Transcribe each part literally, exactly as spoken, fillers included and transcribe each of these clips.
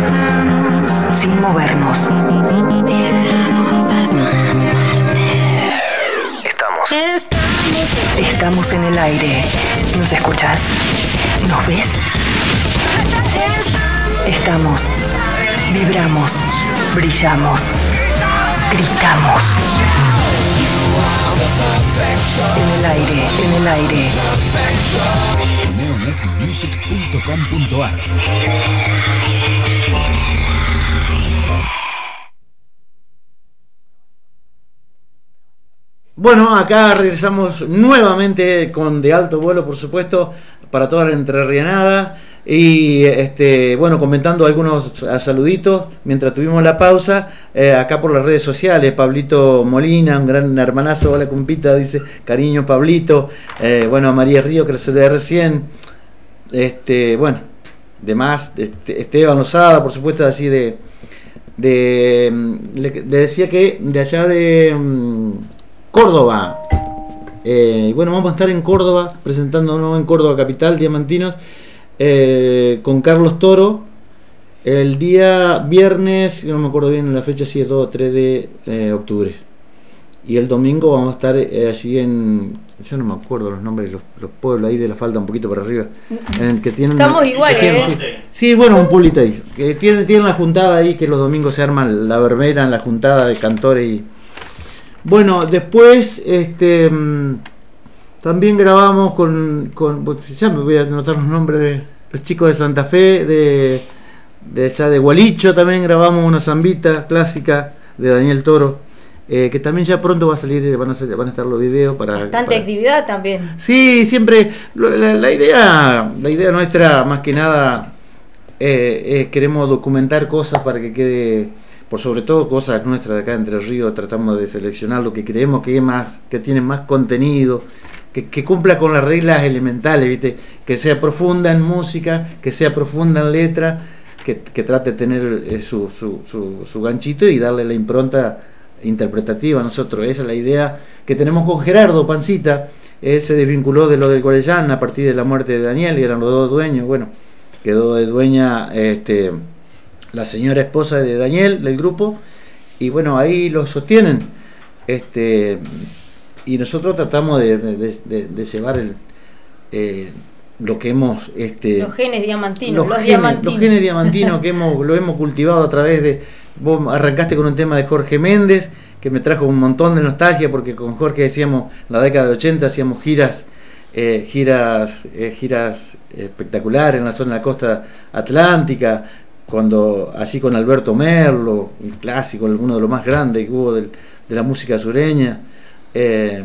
sin movernos. Estamos. Estamos en el aire. ¿Nos escuchás? ¿Nos ves? Estamos. Vibramos. Brillamos. Gritamos. En el aire, en el aire. neonet music punto com punto a r. Bueno, acá regresamos nuevamente con De Alto Vuelo, por supuesto, para toda la entrerrianada. Y este, bueno, comentando algunos saluditos mientras tuvimos la pausa, eh, acá por las redes sociales. Pablito Molina, un gran hermanazo, hola compita, dice cariño Pablito. Eh, bueno, María Río, que se de recién. Este, bueno, demás, este, Esteban Lozada, por supuesto, así de. de le, le decía que de allá de um, Córdoba. Eh, bueno, vamos a estar en Córdoba, presentándonos en Córdoba Capital, Diamantinos. Eh, con Carlos Toro el día viernes, no me acuerdo bien la fecha, si es dos o tres de eh, octubre, y el domingo vamos a estar eh, allí en, yo no me acuerdo los nombres, los, los pueblos ahí de la falda un poquito para arriba, en que tienen, estamos iguales, ¿eh? Sí, bueno, un pueblito ahí que tienen, tienen la juntada ahí, que los domingos se arman la verbena en la juntada de cantores. Y bueno, después este también grabamos con, con, ya me voy a anotar los nombres de los chicos de Santa Fe, de, de allá de Gualicho, también grabamos una zambita clásica de Daniel Toro, eh, que también ya pronto va a salir, van a, ser, van a estar los videos para... Bastante para... actividad también. Sí, siempre, la, la idea la idea nuestra, más que nada, eh, eh, queremos documentar cosas para que quede... Por sobre todo cosas nuestras de acá de Entre Ríos, tratamos de seleccionar lo que creemos que es más, que tiene más contenido, que, que cumpla con las reglas elementales, ¿viste? Que sea profunda en música, que sea profunda en letra, que, que trate de tener eh, su, su, su, su ganchito y darle la impronta interpretativa a nosotros. Esa es la idea que tenemos con Gerardo Pancita. Él se desvinculó de lo del Corellán a partir de la muerte de Daniel, y eran los dos dueños. Bueno, quedó de dueña este la señora esposa de Daniel del grupo, y bueno, ahí lo sostienen, este y nosotros tratamos de, de, de, de llevar el eh, lo que hemos este los genes diamantinos, los, los genes, diamantinos, los genes diamantinos que hemos lo hemos cultivado a través de, vos arrancaste con un tema de Jorge Méndez que me trajo un montón de nostalgia, porque con Jorge decíamos en la década del ochenta hacíamos giras eh, giras eh, giras espectaculares en la zona de la costa atlántica, cuando así con Alberto Merlo, un clásico, uno de los más grandes que hubo del, de la música sureña. Eh,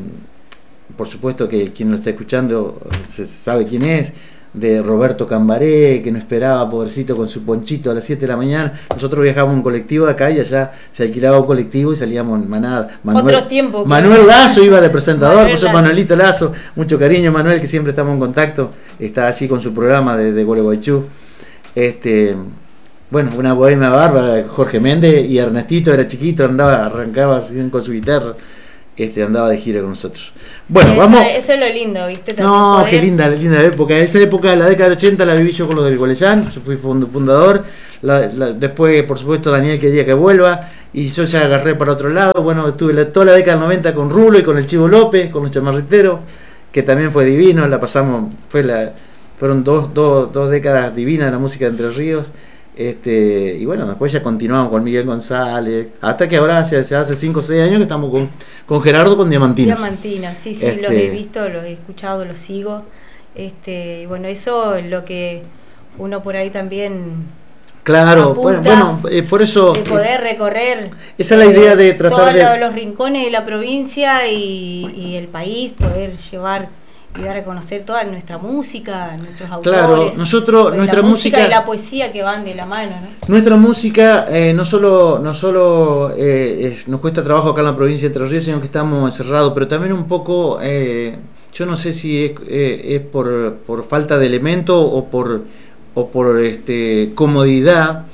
por supuesto que quien lo está escuchando se sabe quién es, de Roberto Cambaré, que no esperaba, pobrecito, con su ponchito a las siete de la mañana. Nosotros viajábamos en colectivo de acá y allá se alquilaba un colectivo y salíamos en manada. Manuel, Otro tiempo. Manuel Lazo iba de presentador, Manuel por eso Lazo. Manuelito Lazo, mucho cariño Manuel, que siempre estamos en contacto, está así con su programa de, de Gualeguaychú. Este... Bueno, una bohemia bárbara, Jorge Méndez, y Ernestito era chiquito, andaba, arrancaba así con su guitarra, este, andaba de gira con nosotros. Bueno, Sí, vamos. Eso, eso es lo lindo, ¿viste? También No, poder- qué linda, linda época. Esa época de la década del ochenta la viví yo con los del Golellán, yo fui fund- fundador. La, la, después, por supuesto, Daniel quería que vuelva y yo ya agarré para otro lado. Bueno, estuve la, toda la década del noventa con Rulo y con el Chivo López, con los chamarriteros, que también fue divino. La pasamos, fue la, fueron dos, dos, dos décadas divinas de la música de Entre Ríos. Este, y bueno, después ya continuamos con Miguel González, hasta que ahora hace hace cinco o seis años que estamos con, con Gerardo, con Diamantinos. Diamantinos, sí, sí, Este- los he visto, los he escuchado, los sigo. Este, y bueno, eso es lo que uno por ahí también Claro, apunta, bueno, bueno, eh, por eso de poder recorrer. esa es la idea de tratar todos de- lo- los rincones de la provincia y, y el país, poder llevar y dar a conocer toda nuestra música, nuestros autores. Claro, nosotros, la nuestra música música y la poesía que van de la mano, ¿no? Nuestra música eh, no solo, no solo eh, es- nos cuesta trabajo acá en la provincia de Entre Ríos, sino que estamos encerrados, pero también un poco, eh, yo no sé si es, eh, es por, por falta de elemento o por, o por este, comodidad,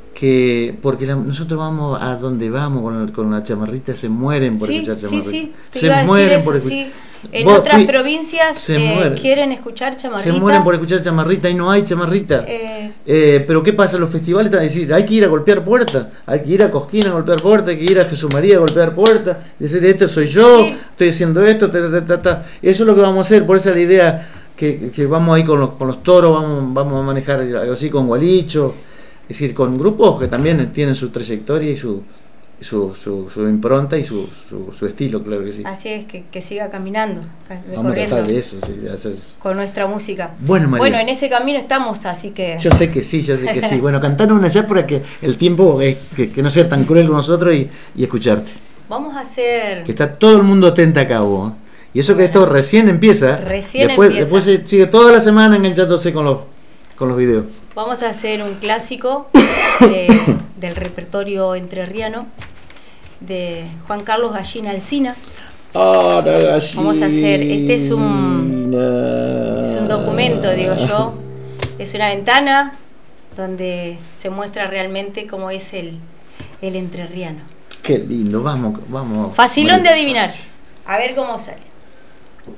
que porque la- nosotros vamos a donde vamos con, el- con la chamarrita, se mueren por Sí, escuchar sí, chamarrita. sí, te se iba a decir mueren eso, por escuchar. sí. En Vos, otras fui- provincias se eh, mueren. quieren escuchar chamarrita. Se mueren por escuchar chamarrita y no hay chamarrita. Eh, Eh, pero ¿qué pasa? Los festivales están a decir, hay que ir a golpear puertas, hay que ir a Cosquín a golpear puertas, hay que ir a Jesús María a golpear puertas, decir, este soy yo, Sí. estoy haciendo esto, ta, ta, ta, ta. Eso es lo que vamos a hacer, por esa es la idea que, que vamos ahí con los, con los toros, vamos, vamos a manejar algo así con Gualicho, es decir, con grupos que también tienen su trayectoria y su, su, su, su impronta y su, su, su estilo, claro que sí. así es, que, que siga caminando, ca- Vamos a recorriendo tratar de eso, sí, de hacer eso. con nuestra música. Bueno, María. Bueno, en ese camino estamos, así que... Yo sé que sí, yo sé que sí. Bueno, cantanos una ya para que el tiempo eh, que, que no sea tan cruel con nosotros y, y escucharte. Vamos a hacer... Que está todo el mundo atento acá, vos. ¿Eh? Y eso que Bueno, esto recién empieza. recién después, empieza. Después se sigue toda la semana enganchándose con los, con los videos. Vamos a hacer un clásico de- del repertorio entrerriano de Juan Carlos Gallina Alsina. Vamos a hacer, este es un, es un documento, digo yo, es una ventana donde se muestra realmente cómo es el, el entrerriano. Qué lindo, vamos, vamos. Facilón de María. adivinar, a ver cómo sale.